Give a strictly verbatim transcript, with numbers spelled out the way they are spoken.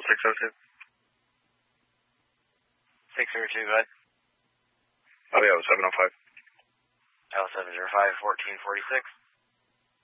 Delta six oh two. six zero two, go ahead. Oh, yeah, it was seven oh five. L seven zero five, fourteen forty-six.